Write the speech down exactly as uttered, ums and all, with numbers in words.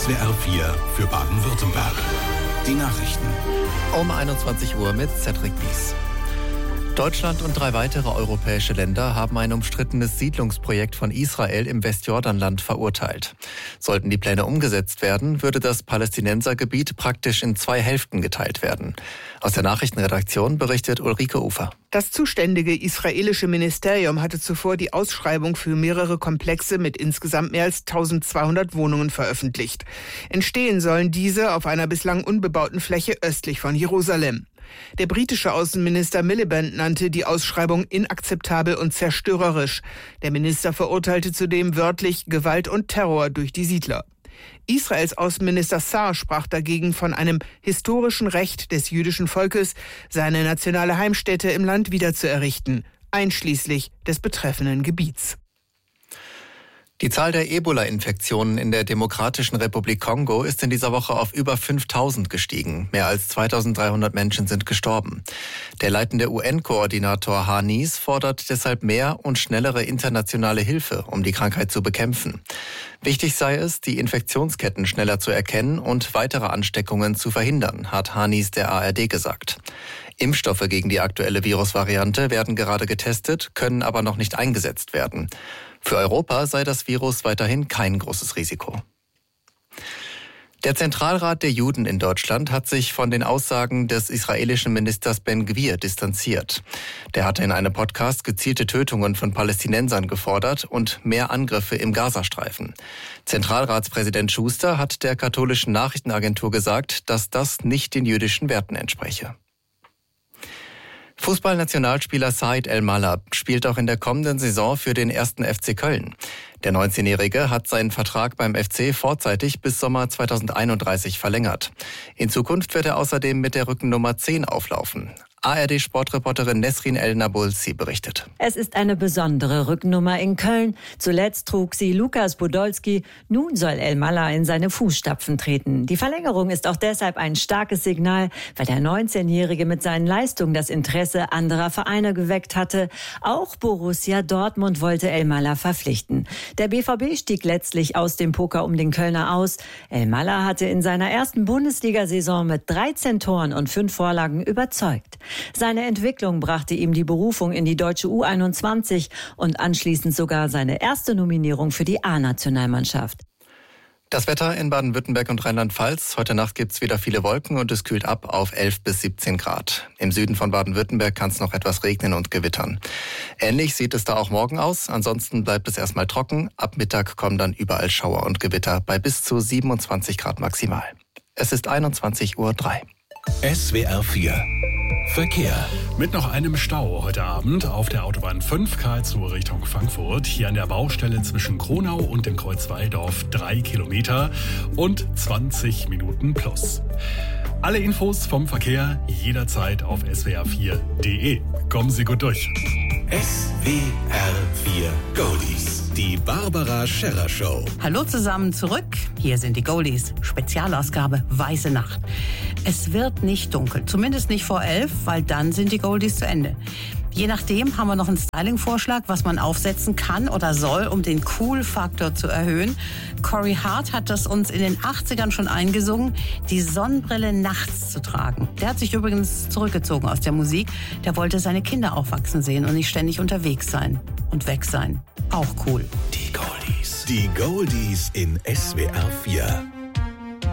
S W R vier für Baden-Württemberg. Die Nachrichten. Um einundzwanzig Uhr mit Cedric Bies. Deutschland und drei weitere europäische Länder haben ein umstrittenes Siedlungsprojekt von Israel im Westjordanland verurteilt. Sollten die Pläne umgesetzt werden, würde das Palästinensergebiet praktisch in zwei Hälften geteilt werden. Aus der Nachrichtenredaktion berichtet Ulrike Ufer. Das zuständige israelische Ministerium hatte zuvor die Ausschreibung für mehrere Komplexe mit insgesamt mehr als eintausendzweihundert Wohnungen veröffentlicht. Entstehen sollen diese auf einer bislang unbebauten Fläche östlich von Jerusalem. Der britische Außenminister Miliband nannte die Ausschreibung inakzeptabel und zerstörerisch. Der Minister verurteilte zudem wörtlich Gewalt und Terror durch die Siedler. Israels Außenminister Saar sprach dagegen von einem historischen Recht des jüdischen Volkes, seine nationale Heimstätte im Land wiederzuerrichten, einschließlich des betreffenden Gebiets. Die Zahl der Ebola-Infektionen in der Demokratischen Republik Kongo ist in dieser Woche auf über fünftausend gestiegen. Mehr als zweitausenddreihundert Menschen sind gestorben. Der leitende U N-Koordinator Hanis fordert deshalb mehr und schnellere internationale Hilfe, um die Krankheit zu bekämpfen. Wichtig sei es, die Infektionsketten schneller zu erkennen und weitere Ansteckungen zu verhindern, hat Hanis der A R D gesagt. Impfstoffe gegen die aktuelle Virusvariante werden gerade getestet, können aber noch nicht eingesetzt werden. Für Europa sei das Virus weiterhin kein großes Risiko. Der Zentralrat der Juden in Deutschland hat sich von den Aussagen des israelischen Ministers Ben-Gvir distanziert. Der hatte in einem Podcast gezielte Tötungen von Palästinensern gefordert und mehr Angriffe im Gazastreifen. Zentralratspräsident Schuster hat der katholischen Nachrichtenagentur gesagt, dass das nicht den jüdischen Werten entspreche. Fußballnationalspieler Said El-Mallah spielt auch in der kommenden Saison für den ersten F C Köln. Der neunzehnjährige hat seinen Vertrag beim F C vorzeitig bis Sommer zweitausendeinunddreißig verlängert. In Zukunft wird er außerdem mit der Rückennummer zehn auflaufen. A R D-Sportreporterin Nesrin El-Nabulsi berichtet. Es ist eine besondere Rückennummer in Köln. Zuletzt trug sie Lukas Podolski. Nun soll El-Mallah in seine Fußstapfen treten. Die Verlängerung ist auch deshalb ein starkes Signal, weil der neunzehnjährige mit seinen Leistungen das Interesse anderer Vereine geweckt hatte. Auch Borussia Dortmund wollte El-Mallah verpflichten. Der B V B stieg letztlich aus dem Poker um den Kölner aus. El-Mallah hatte in seiner ersten Bundesliga-Saison mit dreizehn Toren und fünf Vorlagen überzeugt. Seine Entwicklung brachte ihm die Berufung in die deutsche U einundzwanzig und anschließend sogar seine erste Nominierung für die A-Nationalmannschaft. Das Wetter in Baden-Württemberg und Rheinland-Pfalz. Heute Nacht gibt es wieder viele Wolken und es kühlt ab auf elf bis siebzehn Grad. Im Süden von Baden-Württemberg kann es noch etwas regnen und gewittern. Ähnlich sieht es da auch morgen aus. Ansonsten bleibt es erstmal trocken. Ab Mittag kommen dann überall Schauer und Gewitter bei bis zu siebenundzwanzig Grad maximal. Es ist einundzwanzig Uhr drei. S W R vier Verkehr. Mit noch einem Stau heute Abend auf der Autobahn fünf Karlsruhe Richtung Frankfurt. Hier an der Baustelle zwischen Kronau und dem Kreuz Walldorf drei Kilometer und zwanzig Minuten plus. Alle Infos vom Verkehr jederzeit auf S W R vier Punkt de. Kommen Sie gut durch. S W R vier Goldies. Die Barbara Scherrer Show. Hallo zusammen zurück. Hier sind die Goldies. Spezialausgabe Weiße Nacht. Es wird nicht dunkel, zumindest nicht vor elf, weil dann sind die Goldies zu Ende. Je nachdem haben wir noch einen Styling-Vorschlag, was man aufsetzen kann oder soll, um den Cool-Faktor zu erhöhen. Corey Hart hat das uns in den achtzigern schon eingesungen, die Sonnenbrille nachts zu tragen. Der hat sich übrigens zurückgezogen aus der Musik. Der wollte seine Kinder aufwachsen sehen und nicht ständig unterwegs sein und weg sein. Auch cool. Die Goldies. Die Goldies in S W R vier.